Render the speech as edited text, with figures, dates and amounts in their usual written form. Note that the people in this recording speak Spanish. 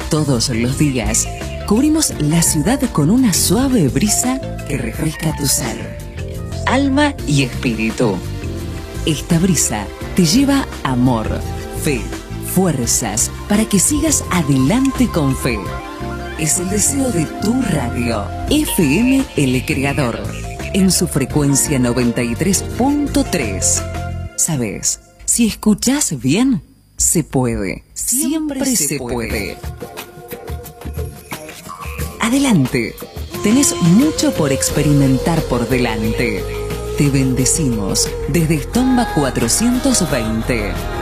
Todos los días cubrimos la ciudad con una suave brisa que refresca tu ser, alma y espíritu. Esta brisa te lleva amor, fe, fuerzas para que sigas adelante con fe. Es el deseo de tu radio, FM El Creador, en su frecuencia 93.3. ¿Sabes? Si escuchás bien, se puede. Siempre se puede. Adelante. Tenés mucho por experimentar por delante. Te bendecimos desde Estomba 420.